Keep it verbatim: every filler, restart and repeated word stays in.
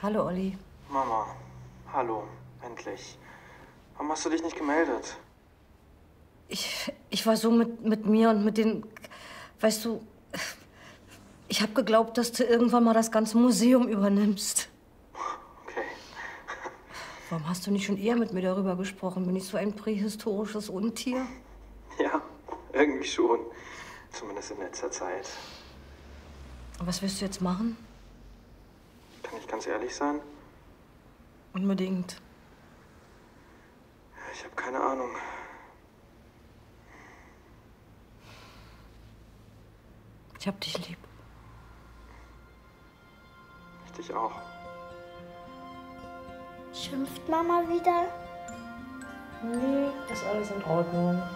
Hallo, Olli. Mama, hallo, endlich. Warum hast du dich nicht gemeldet? Ich, ich war so mit, mit mir und mit den... Weißt du, ich habe geglaubt, dass du irgendwann mal das ganze Museum übernimmst. Okay. Warum hast du nicht schon eher mit mir darüber gesprochen? Bin ich so ein prähistorisches Untier? Ja, irgendwie schon. Zumindest in letzter Zeit. Und was willst du jetzt machen? Kann ich ganz ehrlich sein? Unbedingt. Ich habe keine Ahnung. Ich hab dich lieb. Ich dich auch. Schimpft Mama wieder? Nee, ist alles in Ordnung.